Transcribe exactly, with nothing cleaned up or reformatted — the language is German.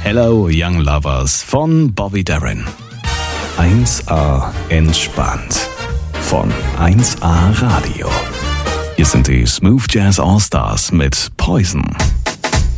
Hello Young Lovers von Bobby Darin. eins A entspannt von eins A Radio. Hier sind die Smooth Jazz All Stars mit Poison.